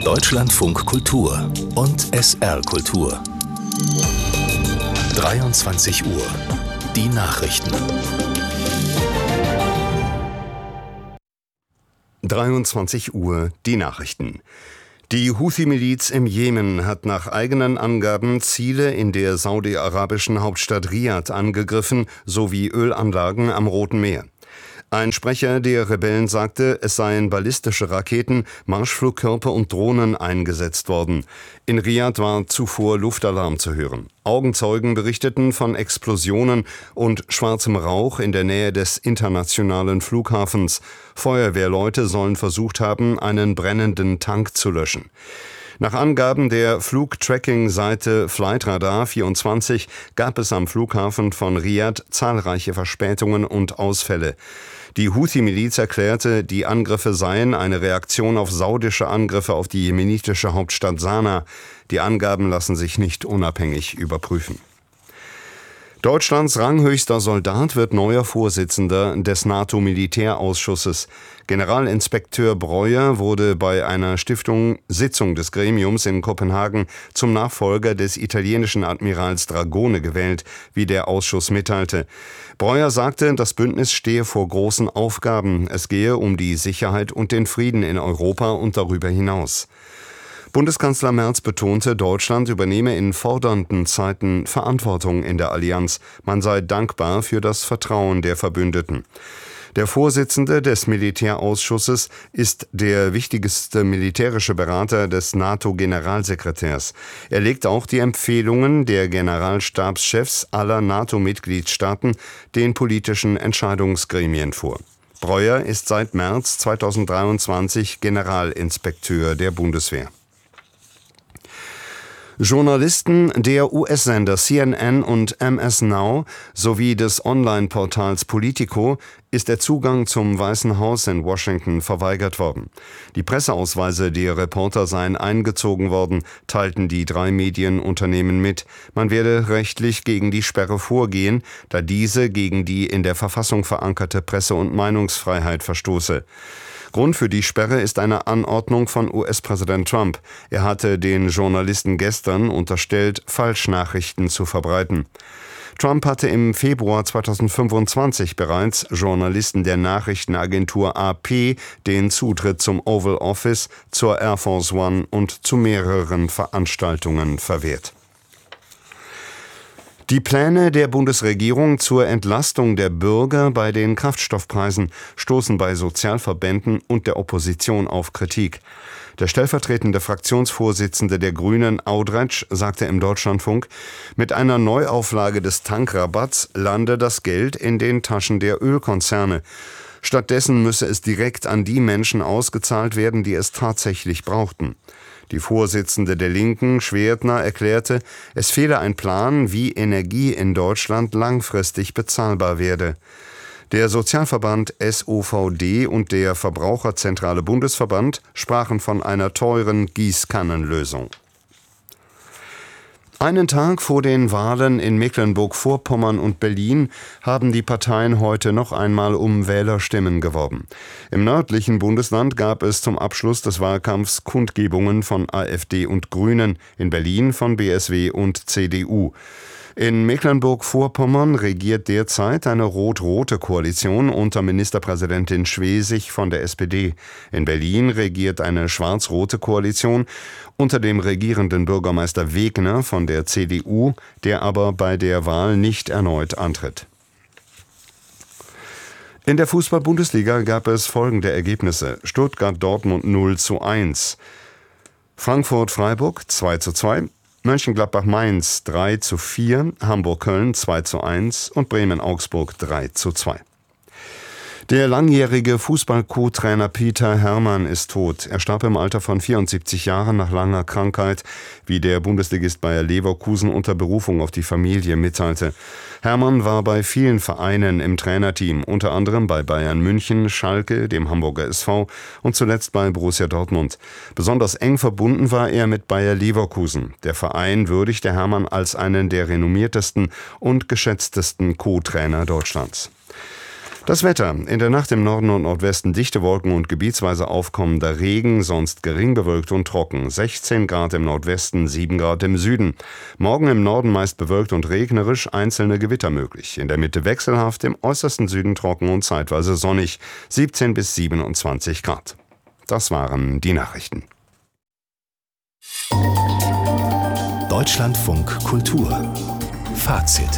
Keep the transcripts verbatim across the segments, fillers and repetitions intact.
Deutschlandfunk Kultur und S R Kultur. dreiundzwanzig Uhr. Die Nachrichten. dreiundzwanzig Uhr. Die Nachrichten. Die Houthi-Miliz im Jemen hat nach eigenen Angaben Ziele in der saudi-arabischen Hauptstadt Riad angegriffen, sowie Ölanlagen am Roten Meer. Ein Sprecher der Rebellen sagte, es seien ballistische Raketen, Marschflugkörper und Drohnen eingesetzt worden. In Riad war zuvor Luftalarm zu hören. Augenzeugen berichteten von Explosionen und schwarzem Rauch in der Nähe des internationalen Flughafens. Feuerwehrleute sollen versucht haben, einen brennenden Tank zu löschen. Nach Angaben der Flugtracking-Seite Flightradar vierundzwanzig gab es am Flughafen von Riad zahlreiche Verspätungen und Ausfälle. Die Houthi-Miliz erklärte, die Angriffe seien eine Reaktion auf saudische Angriffe auf die jemenitische Hauptstadt Sanaa. Die Angaben lassen sich nicht unabhängig überprüfen. Deutschlands ranghöchster Soldat wird neuer Vorsitzender des NATO-Militärausschusses. Generalinspekteur Breuer wurde bei einer Stiftung Sitzung des Gremiums in Kopenhagen zum Nachfolger des italienischen Admirals Dragone gewählt, wie der Ausschuss mitteilte. Breuer sagte, das Bündnis stehe vor großen Aufgaben. Es gehe um die Sicherheit und den Frieden in Europa und darüber hinaus. Bundeskanzler Merz betonte, Deutschland übernehme in fordernden Zeiten Verantwortung in der Allianz. Man sei dankbar für das Vertrauen der Verbündeten. Der Vorsitzende des Militärausschusses ist der wichtigste militärische Berater des NATO-Generalsekretärs. Er legt auch die Empfehlungen der Generalstabschefs aller NATO-Mitgliedstaaten den politischen Entscheidungsgremien vor. Breuer ist seit März zweitausenddreiundzwanzig Generalinspekteur der Bundeswehr. Journalisten der U S-Sender C N N und M S Now sowie des Online-Portals Politico ist der Zugang zum Weißen Haus in Washington verweigert worden. Die Presseausweise der Reporter seien eingezogen worden, teilten die drei Medienunternehmen mit. Man werde rechtlich gegen die Sperre vorgehen, da diese gegen die in der Verfassung verankerte Presse- und Meinungsfreiheit verstoße. Grund für die Sperre ist eine Anordnung von U S-Präsident Trump. Er hatte den Journalisten gestern unterstellt, Falschnachrichten zu verbreiten. Trump hatte im Februar zweitausendfünfundzwanzig bereits Journalisten der Nachrichtenagentur A P den Zutritt zum Oval Office, zur Air Force One und zu mehreren Veranstaltungen verwehrt. Die Pläne der Bundesregierung zur Entlastung der Bürger bei den Kraftstoffpreisen stoßen bei Sozialverbänden und der Opposition auf Kritik. Der stellvertretende Fraktionsvorsitzende der Grünen, Audretsch, sagte im Deutschlandfunk, mit einer Neuauflage des Tankrabatts lande das Geld in den Taschen der Ölkonzerne. Stattdessen müsse es direkt an die Menschen ausgezahlt werden, die es tatsächlich brauchten. Die Vorsitzende der Linken, Schwertner, erklärte, es fehle ein Plan, wie Energie in Deutschland langfristig bezahlbar werde. Der Sozialverband S O V D und der Verbraucherzentrale Bundesverband sprachen von einer teuren Gießkannenlösung. Einen Tag vor den Wahlen in Mecklenburg-Vorpommern und Berlin haben die Parteien heute noch einmal um Wählerstimmen geworben. Im nördlichen Bundesland gab es zum Abschluss des Wahlkampfs Kundgebungen von AfD und Grünen, in Berlin von B S W und C D U. In Mecklenburg-Vorpommern regiert derzeit eine rot-rote Koalition unter Ministerpräsidentin Schwesig von der S P D. In Berlin regiert eine schwarz-rote Koalition unter dem regierenden Bürgermeister Wegner von der C D U, der aber bei der Wahl nicht erneut antritt. In der Fußball-Bundesliga gab es folgende Ergebnisse: Stuttgart-Dortmund null zu eins, Frankfurt-Freiburg zwei zu zwei, Mönchengladbach-Mainz drei zu vier, Hamburg-Köln zwei zu eins und Bremen-Augsburg drei zu zwei. Der langjährige Fußball-Co-Trainer Peter Hermann ist tot. Er starb im Alter von vierundsiebzig Jahren nach langer Krankheit, wie der Bundesligist Bayer Leverkusen unter Berufung auf die Familie mitteilte. Hermann war bei vielen Vereinen im Trainerteam, unter anderem bei Bayern München, Schalke, dem Hamburger S V und zuletzt bei Borussia Dortmund. Besonders eng verbunden war er mit Bayer Leverkusen. Der Verein würdigte Hermann als einen der renommiertesten und geschätztesten Co-Trainer Deutschlands. Das Wetter. In der Nacht im Norden und Nordwesten dichte Wolken und gebietsweise aufkommender Regen, sonst gering bewölkt und trocken. sechzehn Grad im Nordwesten, sieben Grad im Süden. Morgen im Norden meist bewölkt und regnerisch, einzelne Gewitter möglich. In der Mitte wechselhaft, im äußersten Süden trocken und zeitweise sonnig, siebzehn bis siebenundzwanzig Grad. Das waren die Nachrichten. Deutschlandfunk Kultur. Fazit.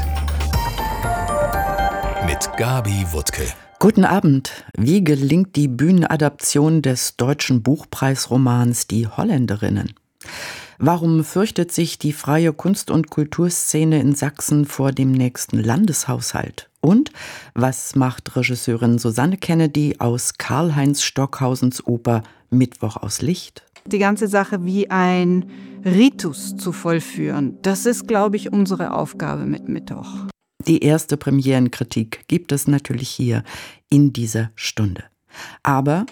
Mit Gabi Wuttke. Guten Abend. Wie gelingt die Bühnenadaption des deutschen Buchpreisromans Die Holländerinnen? Warum fürchtet sich die freie Kunst- und Kulturszene in Sachsen vor dem nächsten Landeshaushalt? Und was macht Regisseurin Susanne Kennedy aus Karl-Heinz Stockhausens Oper Mittwoch aus Licht? Die ganze Sache wie ein Ritus zu vollführen, das ist, glaube ich, unsere Aufgabe mit Mittwoch. Die erste Premierenkritik gibt es natürlich hier in dieser Stunde. Aber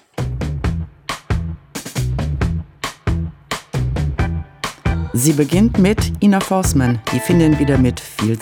sie beginnt mit Ina Forsman. Die finden wieder mit viel